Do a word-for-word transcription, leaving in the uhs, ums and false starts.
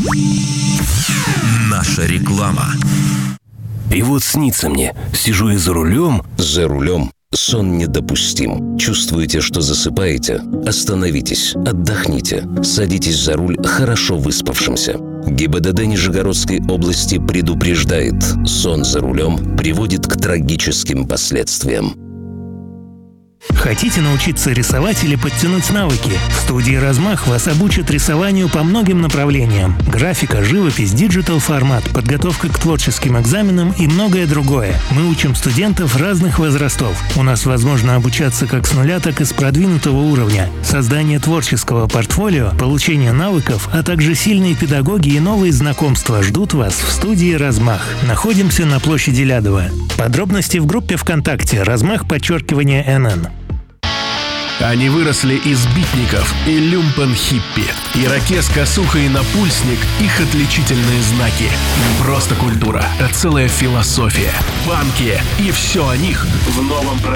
Наша реклама. И вот снится мне, сижу я за рулем. За рулем сон недопустим. Чувствуете, что засыпаете? Остановитесь, отдохните. Садитесь за руль хорошо выспавшимся. ГИБДД Нижегородской области предупреждает: сон за рулем приводит к трагическим последствиям. Хотите научиться рисовать или подтянуть навыки? В студии «Размах» вас обучат рисованию по многим направлениям. Графика, живопись, диджитал-формат, подготовка к творческим экзаменам и многое другое. Мы учим студентов разных возрастов. У нас возможно обучаться как с нуля, так и с продвинутого уровня. Создание творческого портфолио, получение навыков, а также сильные педагоги и новые знакомства ждут вас в студии «Размах». Находимся на площади Лядова. Подробности в группе ВКонтакте «Размах» подчеркивание эн эн. Они выросли из битников и люмпен-хиппи. Ирокез, косуха и напульсник – их отличительные знаки. Не просто культура, а целая философия. Панки и все о них в новом проекте.